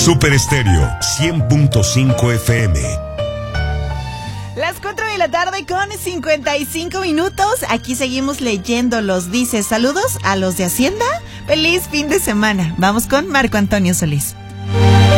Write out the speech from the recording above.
Super Estéreo 100.5 FM. Las 4 de la tarde con 55 minutos. Aquí seguimos leyendo los dices. Saludos a los de Hacienda. Feliz fin de semana. Vamos con Marco Antonio Solís.